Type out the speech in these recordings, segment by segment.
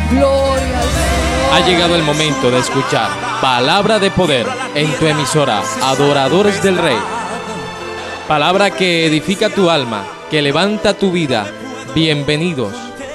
Gloria al Señor. Ha llegado el momento de escuchar Palabra de Poder en tu emisora Adoradores del Rey. Palabra que edifica tu alma, que levanta tu vida. Bienvenidos.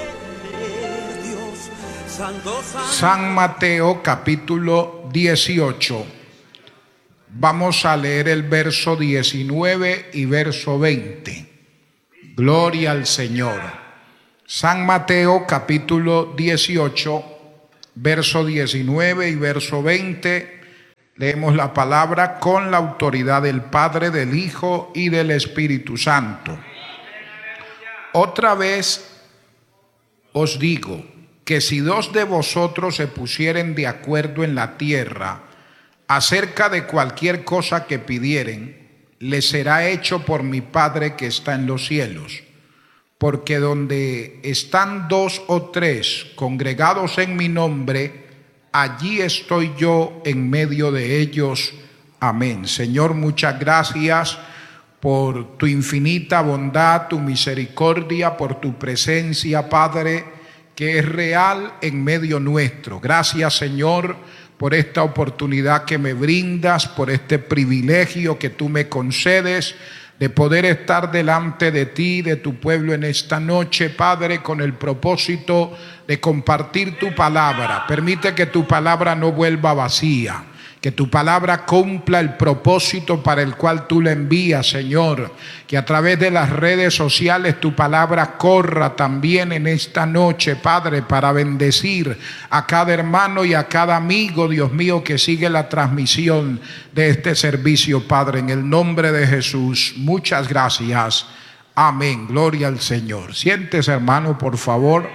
San Mateo capítulo 18. Vamos a leer el verso 19 y verso 20. Gloria al Señor. San Mateo capítulo 18, verso 19 y verso 20. Leemos la palabra con la autoridad del Padre, del Hijo y del Espíritu Santo. Otra vez os digo que si dos de vosotros se pusieren de acuerdo en la tierra acerca de cualquier cosa que pidieren, les será hecho por mi Padre que está en los cielos. Porque donde están dos o tres congregados en mi nombre, allí estoy yo en medio de ellos. Amén. Señor, muchas gracias por tu infinita bondad, tu misericordia, por tu presencia, Padre, que es real en medio nuestro. Gracias, Señor, por esta oportunidad que me brindas, por este privilegio que tú me concedes de poder estar delante de ti, de tu pueblo en esta noche, Padre, con el propósito de compartir tu palabra. Permite que tu palabra no vuelva vacía, que tu palabra cumpla el propósito para el cual tú la envías, Señor. Que a través de las redes sociales tu palabra corra también en esta noche, Padre, para bendecir a cada hermano y a cada amigo, Dios mío, que sigue la transmisión de este servicio, Padre. En el nombre de Jesús, muchas gracias. Amén. Gloria al Señor. Siéntese, hermano, por favor.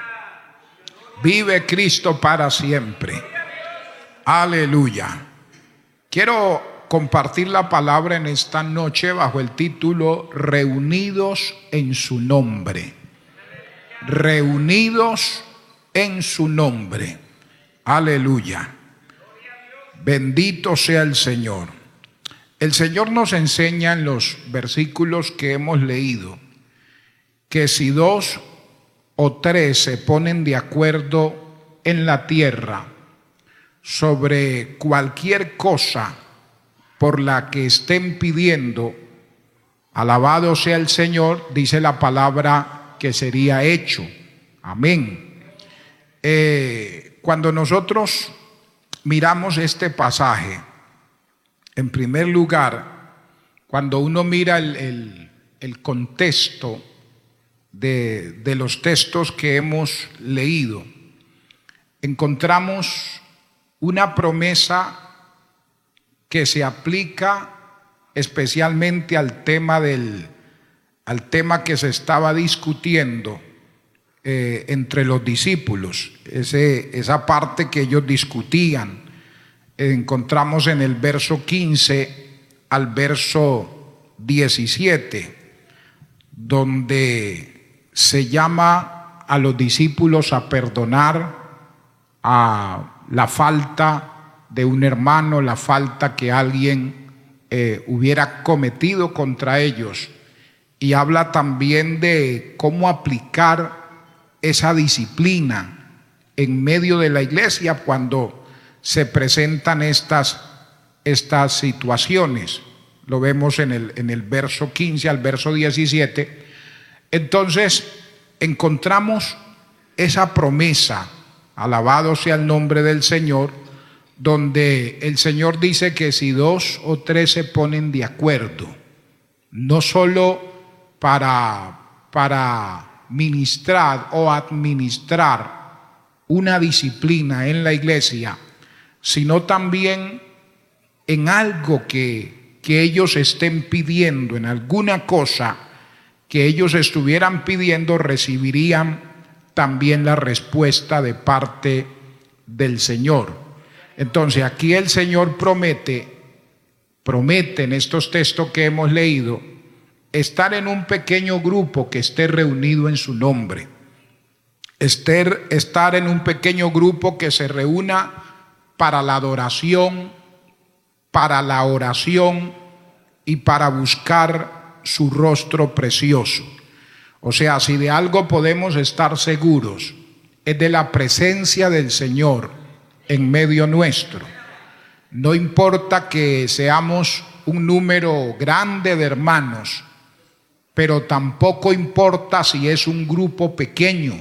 Vive Cristo para siempre. Aleluya. Quiero compartir la palabra en esta noche bajo el título Reunidos en su nombre. Reunidos en su nombre. Aleluya. Bendito sea el Señor. El Señor nos enseña en los versículos que hemos leído que si dos o tres se ponen de acuerdo en la tierra sobre cualquier cosa por la que estén pidiendo, alabado sea el Señor, dice la palabra que sería hecho. Amén. Cuando nosotros miramos este pasaje, en primer lugar, cuando uno mira el contexto de los textos que hemos leído, encontramos una promesa que se aplica especialmente al tema que se estaba discutiendo entre los discípulos. Esa parte que ellos discutían, encontramos en el verso 15 al verso 17, donde se llama a los discípulos a perdonar a la falta de un hermano, la falta que alguien hubiera cometido contra ellos, y habla también de cómo aplicar esa disciplina en medio de la iglesia cuando se presentan estas situaciones. Lo vemos en el verso 15 al verso 17. Entonces encontramos esa promesa, alabado sea el nombre del Señor, donde el Señor dice que si dos o tres se ponen de acuerdo, no solo para ministrar o administrar una disciplina en la iglesia, sino también en algo que ellos estén pidiendo, en alguna cosa que ellos estuvieran pidiendo, recibirían también la respuesta de parte del Señor. Entonces aquí el Señor promete en estos textos que hemos leído estar en un pequeño grupo que esté reunido en su nombre, estar en un pequeño grupo que se reúna para la adoración, para la oración y para buscar su rostro precioso. O sea, si de algo podemos estar seguros, es de la presencia del Señor en medio nuestro. No importa que seamos un número grande de hermanos, pero tampoco importa si es un grupo pequeño.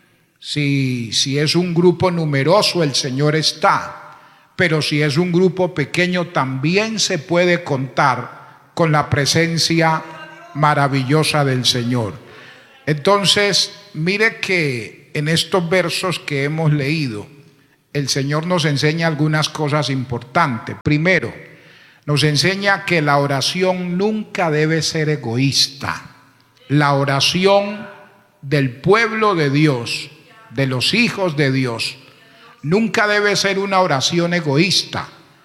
Si es un grupo numeroso, el Señor está. Pero si es un grupo pequeño, también se puede contar con la presencia maravillosa del Señor. Entonces, mire que en estos versos que hemos leído, el Señor nos enseña algunas cosas importantes. Primero, nos enseña que la oración nunca debe ser egoísta. La oración del pueblo de Dios, de los hijos de Dios, nunca debe ser una oración egoísta,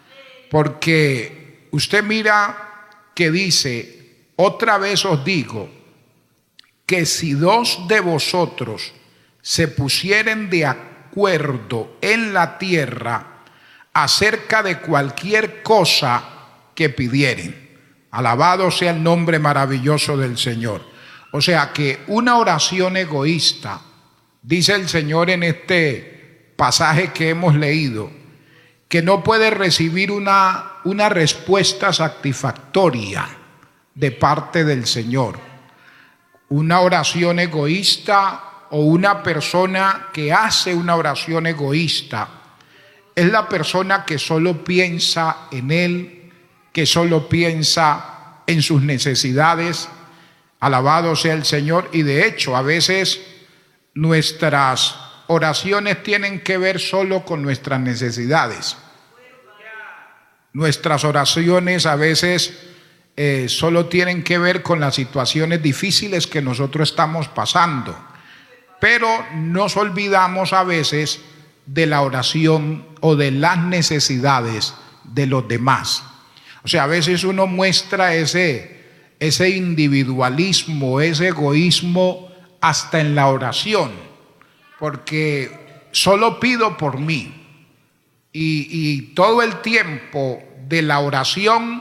porque usted mira que dice: otra vez os digo que si dos de vosotros se pusieren de acuerdo en la tierra acerca de cualquier cosa que pidieren. Alabado sea el nombre maravilloso del Señor. O sea que una oración egoísta, dice el Señor en este pasaje que hemos leído, que no puede recibir una respuesta satisfactoria de parte del Señor. Una oración egoísta o una persona que hace una oración egoísta es la persona que solo piensa en él, que solo piensa en sus necesidades. Alabado sea el Señor. Y de hecho, a veces nuestras oraciones tienen que ver solo con nuestras necesidades. Nuestras oraciones a veces solo tienen que ver con las situaciones difíciles que nosotros estamos pasando. Pero nos olvidamos a veces de la oración o de las necesidades de los demás. O sea, a veces uno muestra ese individualismo, ese egoísmo hasta en la oración, porque solo pido por mí. Y todo el tiempo de la oración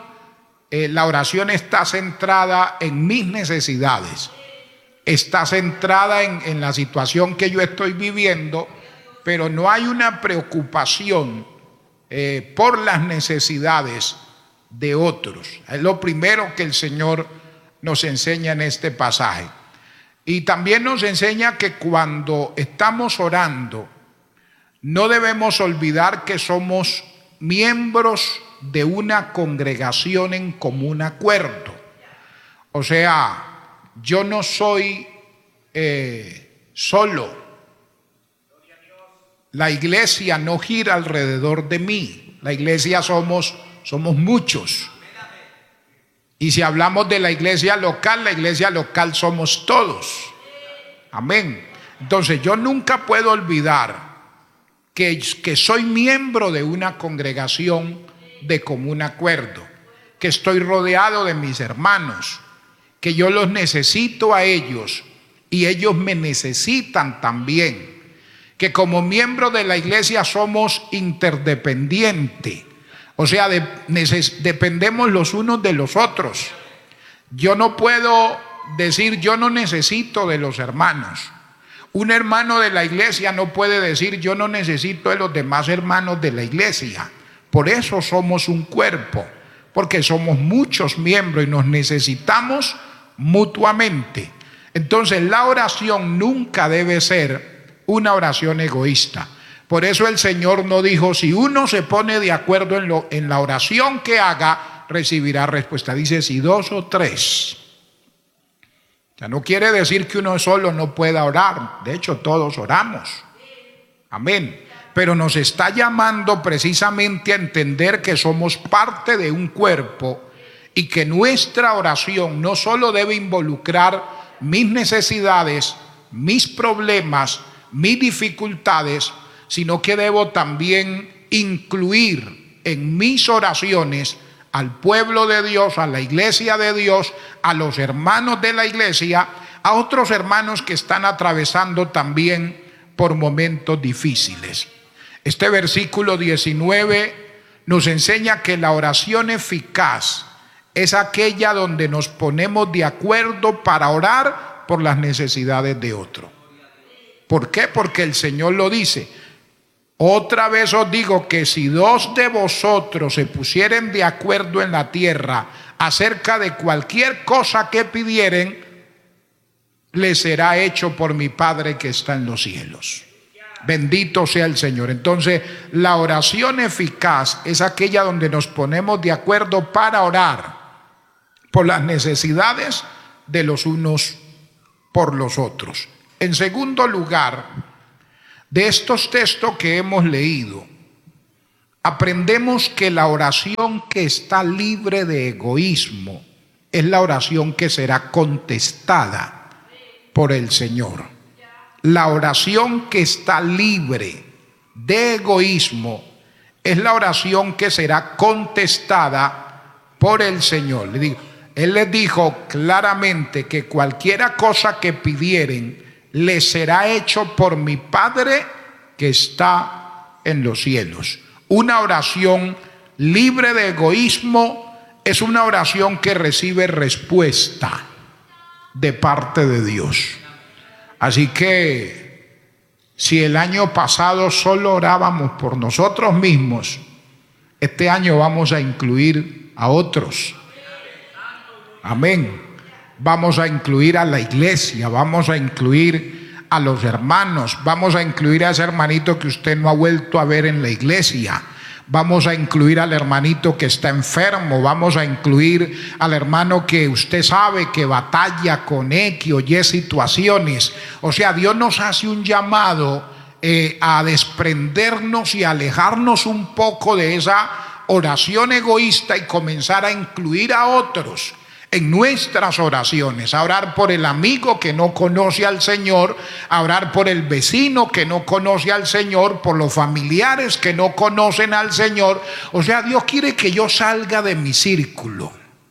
está centrada en mis necesidades, está centrada en la situación que yo estoy viviendo, pero no hay una preocupación por las necesidades de otros. Es lo primero que el Señor nos enseña en este pasaje. Y también nos enseña que cuando estamos orando, no debemos olvidar que somos miembros de una congregación en común acuerdo. O sea, yo no soy solo. La iglesia no gira alrededor de mí. La iglesia somos muchos. Y si hablamos de la iglesia local somos todos. Amén. Entonces yo nunca puedo olvidar que soy miembro de una congregación de común acuerdo, que estoy rodeado de mis hermanos, que yo los necesito a ellos y ellos me necesitan también, que como miembros de la iglesia somos interdependientes. O sea, dependemos los unos de los otros. Yo no puedo decir yo no necesito de los hermanos. Un hermano de la iglesia no puede decir yo no necesito de los demás hermanos de la iglesia. Por eso somos un cuerpo, porque somos muchos miembros y nos necesitamos mutuamente. Entonces la oración nunca debe ser una oración egoísta. Por eso el Señor no dijo, si uno se pone de acuerdo en la oración que haga, recibirá respuesta. Dice, si dos o tres. O sea, no quiere decir que uno solo no pueda orar. De hecho, todos oramos. Amén. Pero nos está llamando precisamente a entender que somos parte de un cuerpo y que nuestra oración no solo debe involucrar mis necesidades, mis problemas, mis dificultades, sino que debo también incluir en mis oraciones al pueblo de Dios, a la iglesia de Dios, a los hermanos de la iglesia, a otros hermanos que están atravesando también por momentos difíciles. Este versículo 19 nos enseña que la oración eficaz es aquella donde nos ponemos de acuerdo para orar por las necesidades de otro. ¿Por qué? Porque el Señor lo dice. Otra vez os digo que si dos de vosotros se pusieren de acuerdo en la tierra acerca de cualquier cosa que pidieren, les será hecho por mi Padre que está en los cielos. Bendito sea el Señor. Entonces, la oración eficaz es aquella donde nos ponemos de acuerdo para orar por las necesidades de los unos por los otros. En segundo lugar, de estos textos que hemos leído, aprendemos que la oración que está libre de egoísmo es la oración que será contestada por el Señor. La oración que está libre de egoísmo es la oración que será contestada por el Señor. Él les dijo claramente que cualquiera cosa que pidieren les será hecho por mi Padre que está en los cielos. Una oración libre de egoísmo es una oración que recibe respuesta de parte de Dios. Así que si el año pasado solo orábamos por nosotros mismos, este año vamos a incluir a otros. Amén. Vamos a incluir a la iglesia, vamos a incluir a los hermanos, vamos a incluir a ese hermanito que usted no ha vuelto a ver en la iglesia, vamos a incluir al hermanito que está enfermo, vamos a incluir al hermano que usted sabe que batalla con X o Y situaciones. O sea, Dios nos hace un llamado a desprendernos y alejarnos un poco de esa oración egoísta y comenzar a incluir a otros en nuestras oraciones, a orar por el amigo que no conoce al Señor, a orar por el vecino que no conoce al Señor, por los familiares que no conocen al Señor. O sea, Dios quiere que yo salga de mi círculo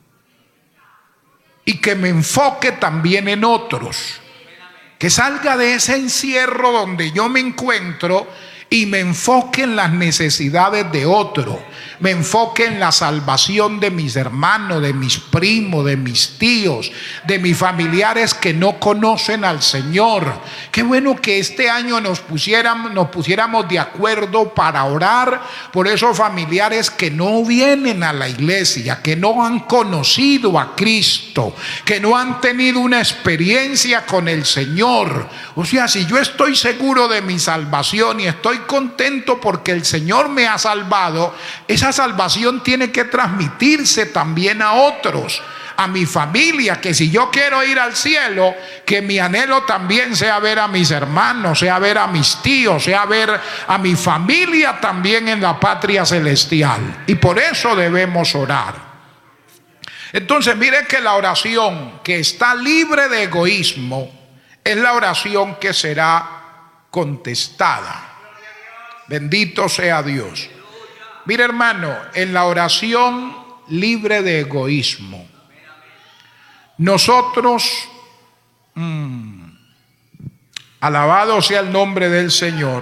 y que me enfoque también en otros, que salga de ese encierro donde yo me encuentro y me enfoque en las necesidades de otro, me enfoque en la salvación de mis hermanos, de mis primos, de mis tíos, de mis familiares que no conocen al Señor. Qué bueno que este año nos pusiéramos de acuerdo para orar por esos familiares que no vienen a la iglesia, que no han conocido a Cristo, que no han tenido una experiencia con el Señor. O sea, si yo estoy seguro de mi salvación y estoy contento porque el Señor me ha salvado, esa salvación tiene que transmitirse también a otros, a mi familia, que si yo quiero ir al cielo, que mi anhelo también sea ver a mis hermanos, sea ver a mis tíos, sea ver a mi familia también en la patria celestial. Y por eso debemos orar. Entonces, mire que la oración que está libre de egoísmo es la oración que será contestada. Bendito sea Dios. Mire, hermano, en la oración libre de egoísmo, nosotros, alabado sea el nombre del Señor,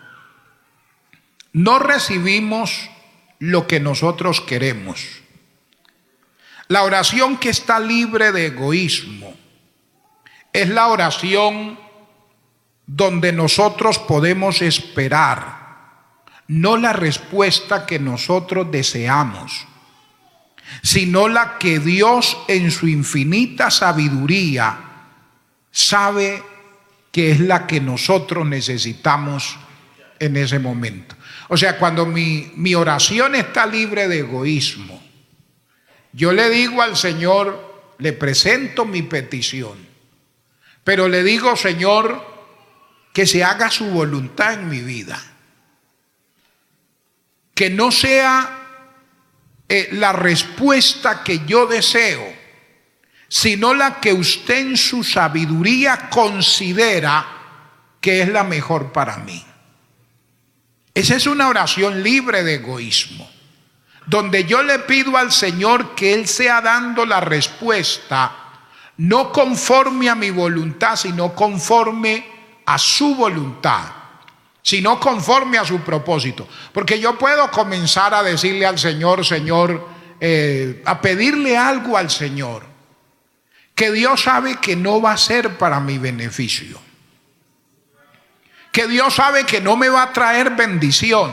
no recibimos lo que nosotros queremos. La oración que está libre de egoísmo es la oración donde nosotros podemos esperar no la respuesta que nosotros deseamos, sino la que Dios en su infinita sabiduría sabe que es la que nosotros necesitamos en ese momento. O sea, cuando mi oración está libre de egoísmo, yo le digo al Señor, le presento mi petición, pero le digo, Señor, que se haga su voluntad en mi vida. Que no sea la respuesta que yo deseo, sino la que usted en su sabiduría considera que es la mejor para mí. Esa es una oración libre de egoísmo, donde yo le pido al Señor que Él sea dando la respuesta, no conforme a mi voluntad, sino conforme a su voluntad, sino conforme a su propósito. Porque yo puedo comenzar a decirle al Señor, Señor, a pedirle algo al Señor, que Dios sabe que no va a ser para mi beneficio. que Dios sabe que no me va a traer bendición.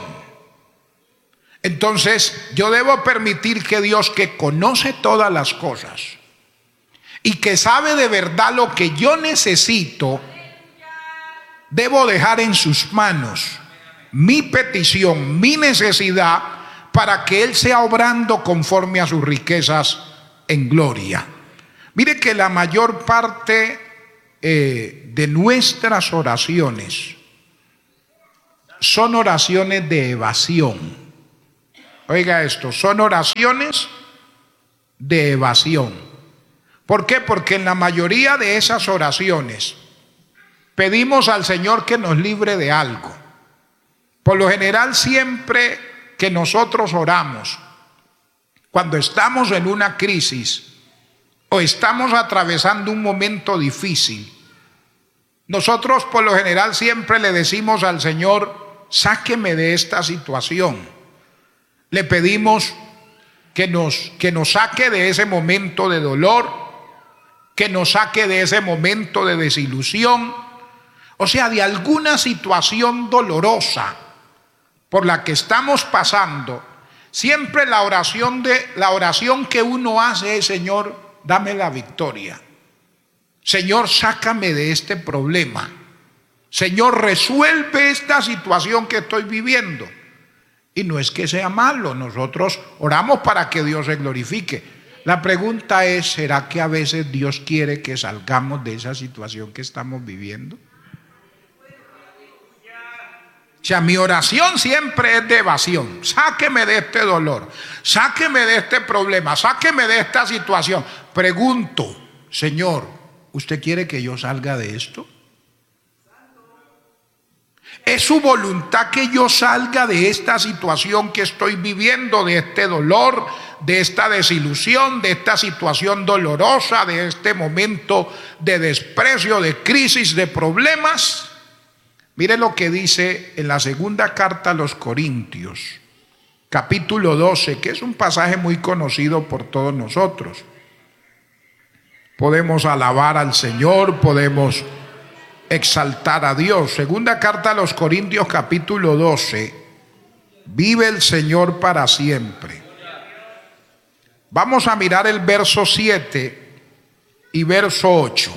Entonces yo debo permitir que Dios, que conoce todas las cosas y que sabe de verdad lo que yo necesito, debo dejar en sus manos mi petición, mi necesidad, para que Él sea obrando conforme a sus riquezas en gloria. Mire que la mayor parte de nuestras oraciones son oraciones de evasión. Oiga esto, son oraciones de evasión. ¿Por qué? Porque en la mayoría de esas oraciones pedimos al Señor que nos libre de algo. Por lo general, siempre que nosotros oramos, cuando estamos en una crisis o estamos atravesando un momento difícil, nosotros por lo general siempre le decimos al Señor: sáqueme de esta situación. Le pedimos que nos saque de ese momento de dolor, que nos saque de ese momento de desilusión, o sea, de alguna situación dolorosa por la que estamos pasando. Siempre la oración que uno hace es: Señor, dame la victoria. Señor, sácame de este problema. Señor, resuelve esta situación que estoy viviendo. Y no es que sea malo, nosotros oramos para que Dios se glorifique. La pregunta es: ¿será que a veces Dios quiere que salgamos de esa situación que estamos viviendo? O sea, mi oración siempre es de evasión. Sáqueme de este dolor, sáqueme de este problema, sáqueme de esta situación. Pregunto: Señor, ¿usted quiere que yo salga de esto? ¿Es su voluntad que yo salga de esta situación que estoy viviendo, de este dolor, de esta desilusión, de esta situación dolorosa, de este momento de desprecio, de crisis, de problemas? Mire lo que dice en la segunda carta a los Corintios, capítulo 12, que es un pasaje muy conocido por todos nosotros. Podemos alabar al Señor, podemos exaltar a Dios. Segunda carta a los Corintios, capítulo 12. Vive el Señor para siempre. Vamos a mirar el verso 7 y verso 8.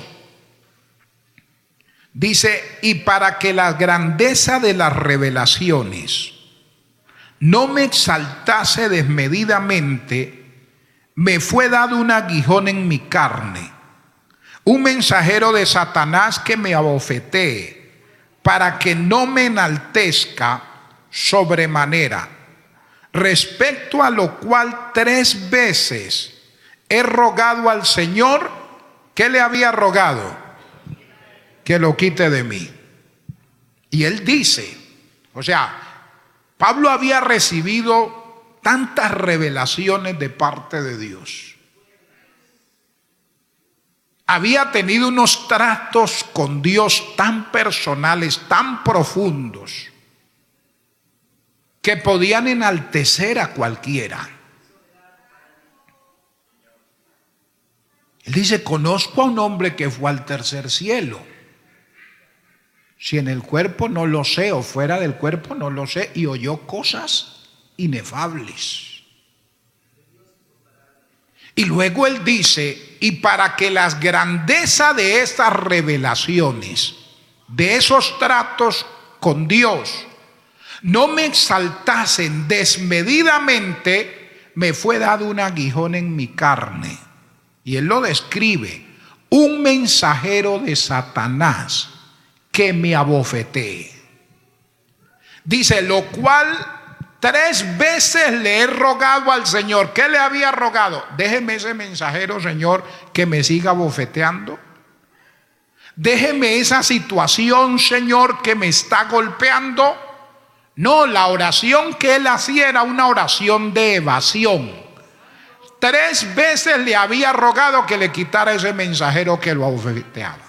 Dice: y para que la grandeza de las revelaciones no me exaltase desmedidamente, me fue dado un aguijón en mi carne, un mensajero de Satanás que me abofetee, para que no me enaltezca sobremanera. Respecto a lo cual 3 veces he rogado al Señor. ¿Qué le había rogado? Que lo quite de mí. Y él dice, o sea, Pablo había recibido tantas revelaciones de parte de Dios. Había tenido unos tratos con Dios tan personales, tan profundos, que podían enaltecer a cualquiera. Él dice: conozco a un hombre que fue al tercer cielo. Si en el cuerpo no lo sé, o fuera del cuerpo no lo sé, y oyó cosas inefables. Y luego él dice: y para que las grandezas de estas revelaciones, de esos tratos con Dios, no me exaltasen desmedidamente, me fue dado un aguijón en mi carne. Y él lo describe: un mensajero de Satanás que me abofetee. Dice: lo cual 3 veces le he rogado al Señor. ¿Qué le había rogado? Déjeme ese mensajero, Señor, que me siga bofeteando. Déjeme esa situación, Señor, que me está golpeando. No, la oración que él hacía era una oración de evasión. 3 veces le había rogado que le quitara ese mensajero que lo abofeteaba.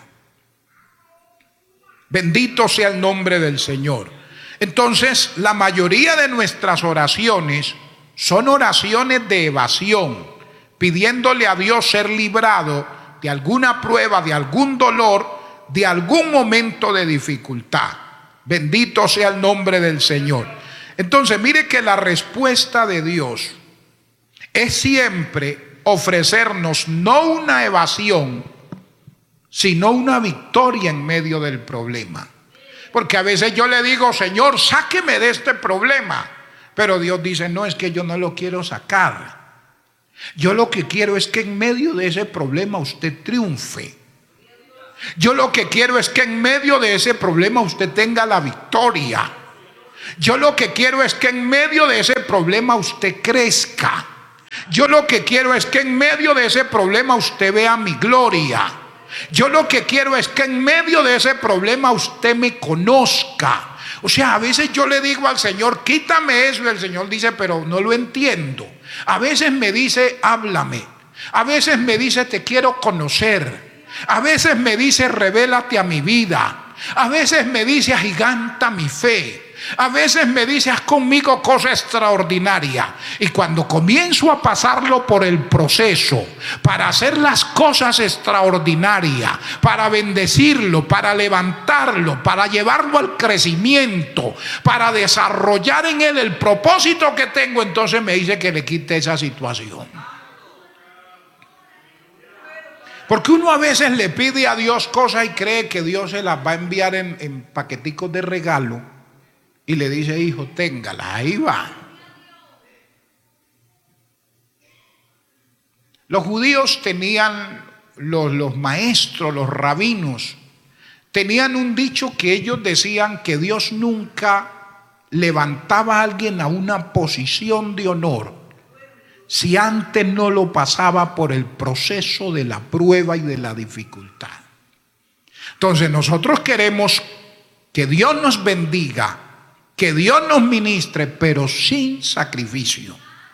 Bendito sea el nombre del Señor. Entonces, la mayoría de nuestras oraciones son oraciones de evasión, pidiéndole a Dios ser librado de alguna prueba, de algún dolor, de algún momento de dificultad. Bendito sea el nombre del Señor. Entonces, mire que la respuesta de Dios es siempre ofrecernos no una evasión, sino una victoria en medio del problema. Porque a veces yo le digo, Señor, sáqueme de este problema. Pero Dios dice, no, es que yo no lo quiero sacar. Yo lo que quiero es que en medio de ese problema usted triunfe. Yo lo que quiero es que en medio de ese problema usted tenga la victoria. Yo lo que quiero es que en medio de ese problema usted crezca. Yo lo que quiero es que en medio de ese problema usted vea mi gloria. Yo lo que quiero es que en medio de ese problema usted me conozca. O sea, a veces yo le digo al Señor, quítame eso, y el Señor dice, pero no lo entiendo. A veces me dice, háblame. A veces me dice, te quiero conocer. A veces me dice, revélate a mi vida. A veces me dice, agiganta mi fe. A veces me dice, haz conmigo cosa extraordinaria. Y cuando comienzo a pasarlo por el proceso para hacer las cosas extraordinarias, para bendecirlo, para levantarlo, para llevarlo al crecimiento, para desarrollar en él el propósito que tengo, entonces me dice que le quite esa situación. Porque uno a veces le pide a Dios cosas y cree que Dios se las va a enviar en paqueticos de regalo y le dice, hijo, téngala, ahí va. Los judíos tenían, los maestros, los rabinos, tenían un dicho que ellos decían que Dios nunca levantaba a alguien a una posición de honor si antes no lo pasaba por el proceso de la prueba y de la dificultad. Entonces nosotros queremos que Dios nos bendiga, que Dios nos ministre, pero sin sacrificio.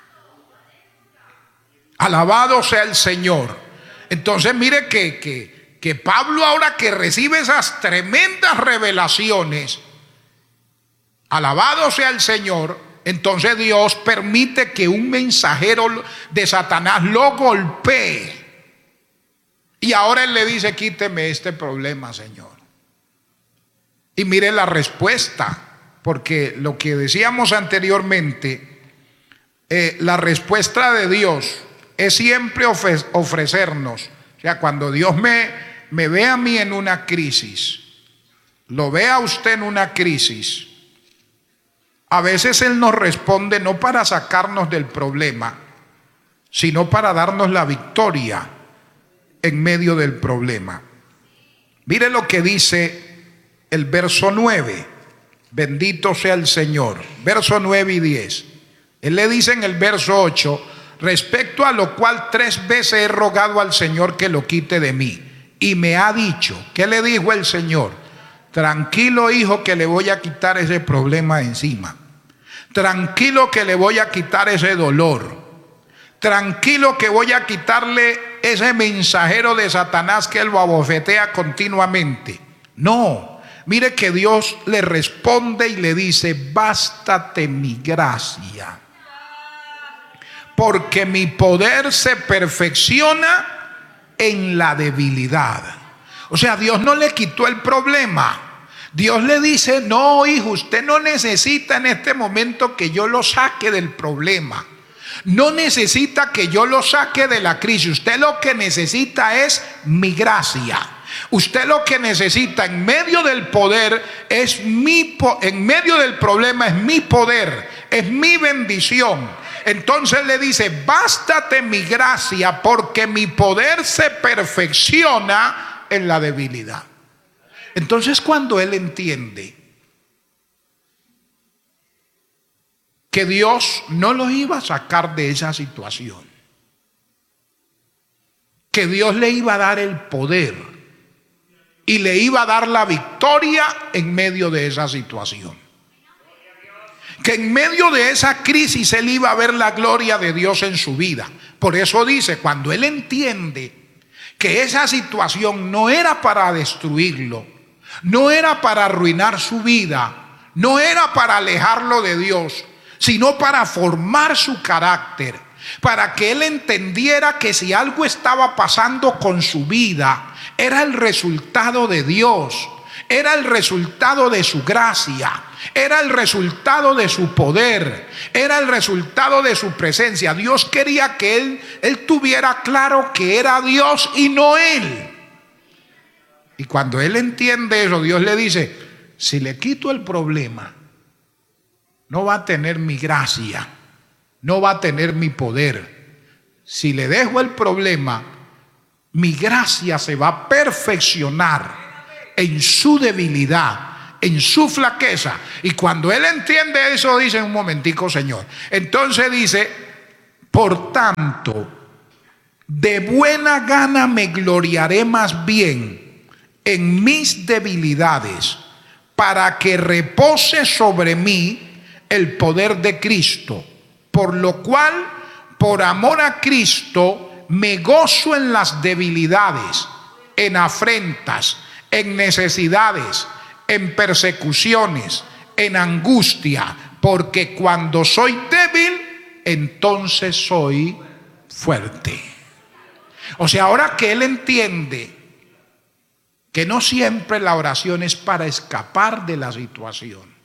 Alabado sea el Señor. Entonces mire que Pablo, ahora que recibe esas tremendas revelaciones, alabado sea el Señor, entonces Dios permite que un mensajero de Satanás lo golpee. Y ahora él le dice, quíteme este problema, Señor. Y mire la respuesta, porque lo que decíamos anteriormente, la respuesta de Dios es siempre ofrecernos. O sea, cuando Dios me ve a mí en una crisis, lo ve a usted en una crisis, a veces Él nos responde no para sacarnos del problema, sino para darnos la victoria en medio del problema. Mire lo que dice el verso 9. Bendito sea el Señor. Verso 9 y 10. Él le dice en el verso 8, respecto a lo cual 3 veces he rogado al Señor que lo quite de mí. Y me ha dicho, ¿qué le dijo el Señor? Tranquilo, hijo, que le voy a quitar ese problema de encima. Tranquilo que le voy a quitar ese dolor. Tranquilo que voy a quitarle ese mensajero de Satanás que él lo abofetea continuamente. No, mire que Dios le responde y le dice, bástate mi gracia, porque mi poder se perfecciona en la debilidad. O sea, Dios no le quitó el problema. Dios le dice, no, hijo, usted no necesita en este momento que yo lo saque del problema. No necesita que yo lo saque de la crisis. Usted lo que necesita es mi gracia. Usted lo que necesita en medio del poder es en medio del problema es mi poder, es mi bendición. Entonces le dice, bástate mi gracia, porque mi poder se perfecciona en la debilidad. Entonces cuando él entiende que Dios no los iba a sacar de esa situación, que Dios le iba a dar el poder y le iba a dar la victoria en medio de esa situación, que en medio de esa crisis él iba a ver la gloria de Dios en su vida. Por eso dice, cuando él entiende que esa situación no era para destruirlo, no era para arruinar su vida, no era para alejarlo de Dios, sino para formar su carácter, para que él entendiera que si algo estaba pasando con su vida, era el resultado de Dios, era el resultado de su gracia, era el resultado de su poder, era el resultado de su presencia. Dios quería que él tuviera claro que era Dios y no él. Y cuando él entiende eso, Dios le dice: si le quito el problema, no va a tener mi gracia, no va a tener mi poder. Si le dejo el problema, mi gracia se va a perfeccionar en su debilidad, en su flaqueza. Y cuando él entiende eso, dice: un momentico, Señor. Entonces dice: por tanto, de buena gana me gloriaré más bien en mis debilidades, para que repose sobre mí el poder de Cristo. Por lo cual, por amor a Cristo, me gozo en las debilidades, en afrentas, en necesidades, en persecuciones, en angustia, porque cuando soy débil, entonces soy fuerte. O sea, ahora que él entiende que no siempre la oración es para escapar de la situación,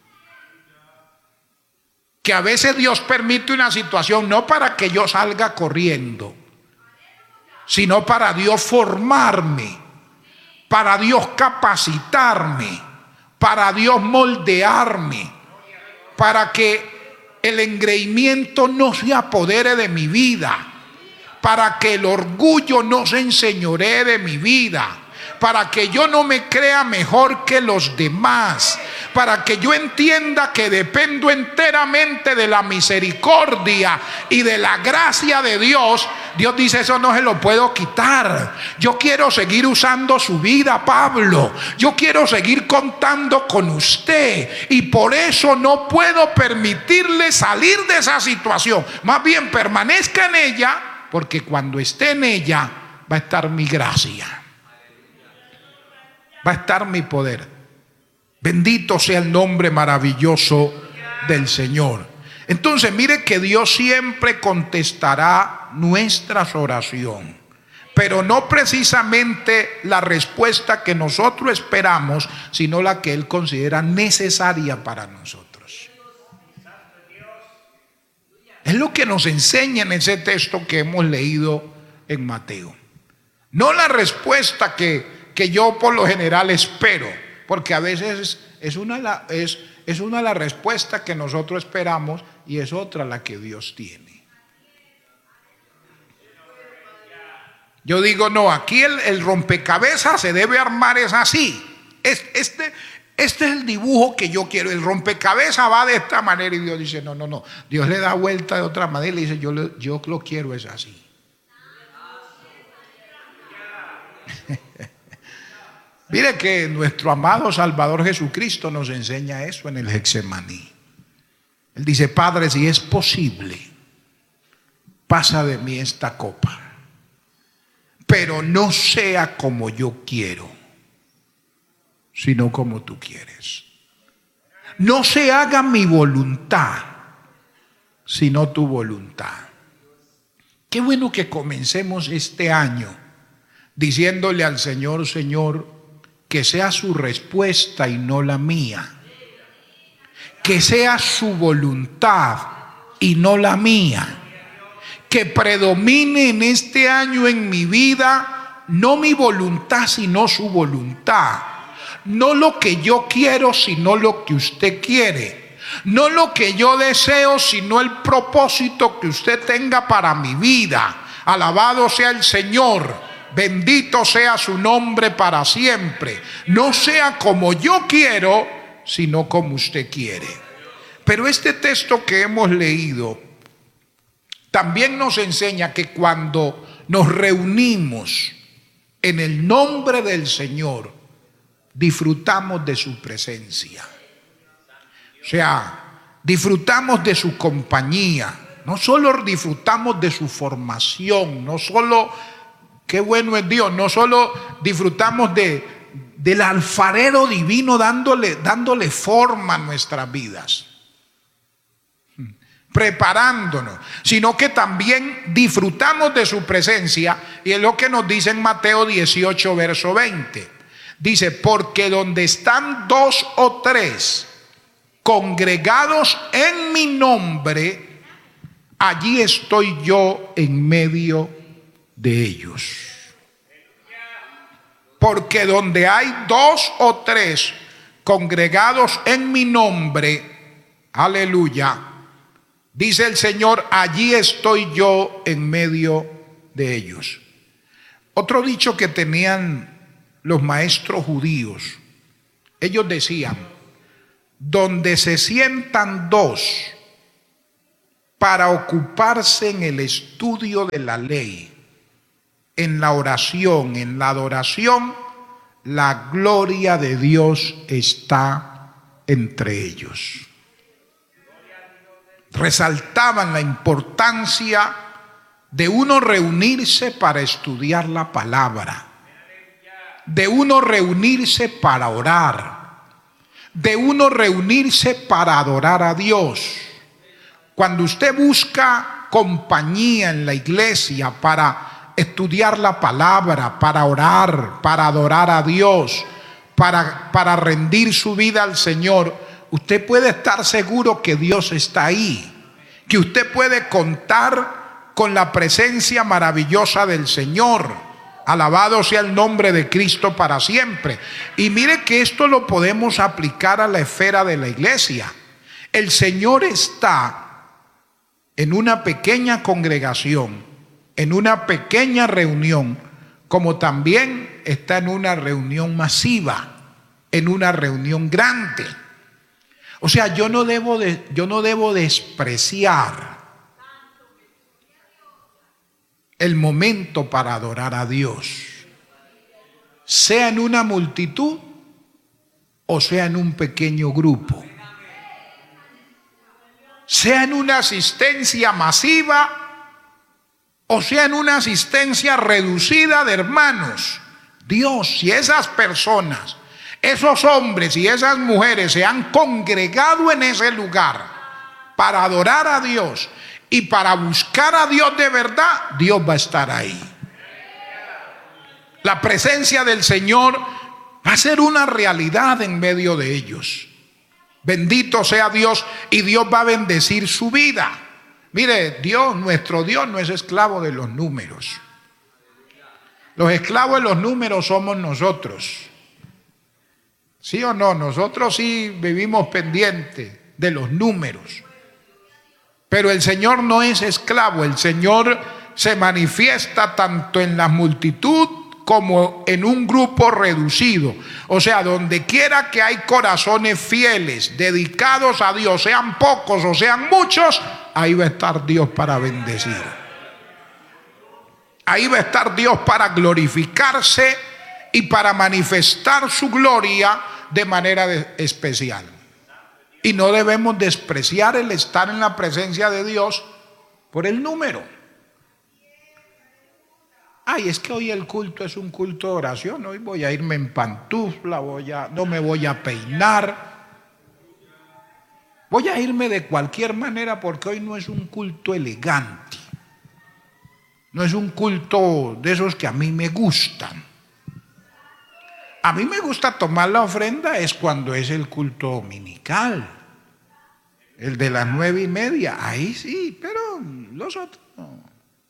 que a veces Dios permite una situación no para que yo salga corriendo, sino para Dios formarme, para Dios capacitarme, para Dios moldearme, para que el engreimiento no se apodere de mi vida, para que el orgullo no se enseñoree de mi vida, para que yo no me crea mejor que los demás, para que yo entienda que dependo enteramente de la misericordia y de la gracia de Dios. Dios dice: eso no se lo puedo quitar. Yo quiero seguir usando su vida, Pablo. Yo quiero seguir contando con usted, y por eso no puedo permitirle salir de esa situación. Más bien, permanezca en ella, porque cuando esté en ella va a estar mi gracia, va a estar mi poder. Bendito sea el nombre maravilloso del Señor. Entonces, mire que Dios siempre contestará nuestras oraciones, pero no precisamente la respuesta que nosotros esperamos, sino la que Él considera necesaria para nosotros. Es lo que nos enseña en ese texto que hemos leído en Mateo. No la respuesta que yo por lo general espero, porque a veces es una de las respuestas que nosotros esperamos y es otra la que Dios tiene. Yo digo: no, aquí el rompecabezas se debe armar es así. Este es el dibujo que yo quiero. El rompecabezas va de esta manera, y Dios dice: no. Dios le da vuelta de otra manera y le dice: yo lo quiero es así. Mire que nuestro amado Salvador Jesucristo nos enseña eso en el Getsemaní. Él dice: Padre, si es posible, pasa de mí esta copa, pero no sea como yo quiero, sino como tú quieres. No se haga mi voluntad, sino tu voluntad. Qué bueno que comencemos este año diciéndole al Señor: Señor, que sea su respuesta y no la mía. Que sea su voluntad y no la mía. Que predomine en este año en mi vida no mi voluntad, sino su voluntad. No lo que yo quiero, sino lo que usted quiere. No lo que yo deseo, sino el propósito que usted tenga para mi vida. Alabado sea el Señor. Bendito sea su nombre para siempre. No sea como yo quiero, sino como usted quiere. Pero este texto que hemos leído también nos enseña que cuando nos reunimos en el nombre del Señor, disfrutamos de su presencia. O sea, disfrutamos de su compañía. No solo disfrutamos de su formación, no solo, qué bueno es Dios, no solo disfrutamos del alfarero divino dándole forma a nuestras vidas, preparándonos, sino que también disfrutamos de su presencia. Y es lo que nos dice en Mateo 18, verso 20. Dice, porque donde están dos o tres congregados en mi nombre, allí estoy yo en medio de ellos. Porque donde hay dos o tres congregados en mi nombre, aleluya, dice el Señor, allí estoy yo en medio de ellos. Otro dicho que tenían los maestros judíos, ellos decían, donde se sientan dos para ocuparse en el estudio de la ley, en la oración, en la adoración, la gloria de Dios está entre ellos. Resaltaban la importancia de uno reunirse para estudiar la palabra, de uno reunirse para orar, de uno reunirse para adorar a Dios. Cuando usted busca compañía en la iglesia para estudiar la palabra, para orar, para adorar a Dios, para rendir su vida al Señor, usted puede estar seguro que Dios está ahí, que usted puede contar con la presencia maravillosa del Señor. Alabado sea el nombre de Cristo para siempre. Y mire que esto lo podemos aplicar a la esfera de la iglesia. El Señor está en una pequeña congregación, en una pequeña reunión, como también está en una reunión masiva, en una reunión grande. O sea, yo no debo despreciar el momento para adorar a Dios, sea en una multitud o sea en un pequeño grupo, sea en una asistencia masiva o sea en una asistencia reducida de hermanos. Dios, si esas personas, esos hombres y esas mujeres se han congregado en ese lugar para adorar a Dios y para buscar a Dios de verdad, Dios va a estar ahí. La presencia del Señor va a ser una realidad en medio de ellos. Bendito sea Dios, y Dios va a bendecir su vida. Mire, Dios, nuestro Dios no es esclavo de los números. Los esclavos de los números somos nosotros. ¿Sí o no? Nosotros sí vivimos pendientes de los números. Pero el Señor no es esclavo. El Señor se manifiesta tanto en la multitud como en un grupo reducido. O sea, donde quiera que hay corazones fieles, dedicados a Dios, sean pocos o sean muchos, ahí va a estar Dios para bendecir. Ahí va a estar Dios para glorificarse y para manifestar su gloria de manera especial. Y no debemos despreciar el estar en la presencia de Dios por el número. Ay, es que hoy el culto es un culto de oración. Hoy voy a irme en pantufla, no me voy a peinar. Voy a irme de cualquier manera porque hoy no es un culto elegante. No es un culto de esos que a mí me gustan. A mí me gusta tomar la ofrenda es cuando es el culto dominical, el de las 9:30, ahí sí, pero los otros no.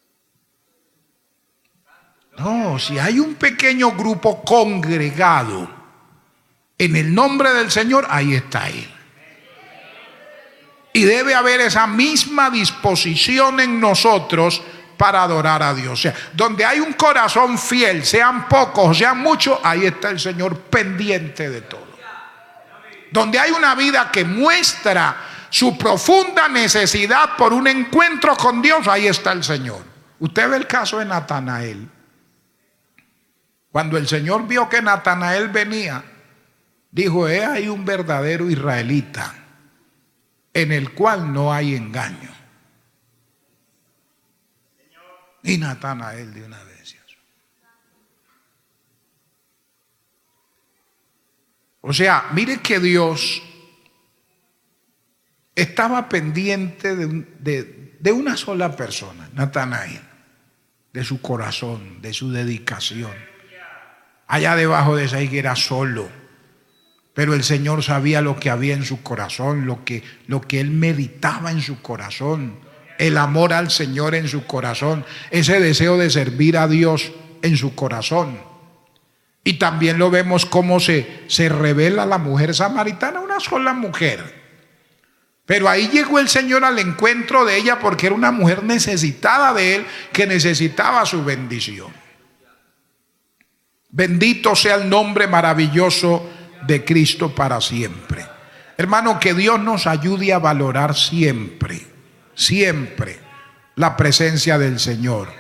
No, si hay un pequeño grupo congregado en el nombre del Señor, ahí está Él. Y debe haber esa misma disposición en nosotros para adorar a Dios. O sea, donde hay un corazón fiel, sean pocos o sean muchos, ahí está el Señor pendiente de todo. Donde hay una vida que muestra su profunda necesidad por un encuentro con Dios, ahí está el Señor. Usted ve el caso de Natanael. Cuando el Señor vio que Natanael venía, dijo: he ahí un verdadero israelita en el cual no hay engaño. Y Natanael de una vez. O sea, mire que Dios estaba pendiente de una sola persona, Natanael, de su corazón, de su dedicación. allá debajo de esa higuera solo. Pero el Señor sabía lo que había en su corazón, lo que él meditaba en su corazón, el amor al Señor en su corazón, ese deseo de servir a Dios en su corazón. Y también lo vemos cómo se revela la mujer samaritana, una sola mujer. Pero ahí llegó el Señor al encuentro de ella porque era una mujer necesitada de Él, que necesitaba su bendición. Bendito sea el nombre maravilloso de Cristo para siempre. Hermano, que Dios nos ayude a valorar siempre, siempre la presencia del Señor.